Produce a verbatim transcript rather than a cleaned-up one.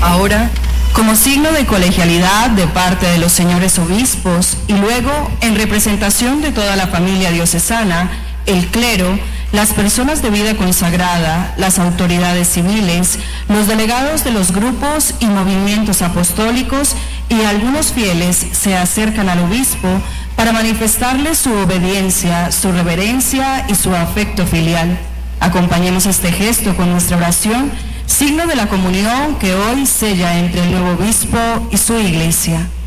Ahora, como signo de colegialidad de parte de los señores obispos y luego en representación de toda la familia diocesana, el clero, las personas de vida consagrada, las autoridades civiles, los delegados de los grupos y movimientos apostólicos y algunos fieles se acercan al obispo para manifestarle su obediencia, su reverencia y su afecto filial. Acompañemos este gesto con nuestra oración, signo de la comunión que hoy sella entre el nuevo obispo y su iglesia.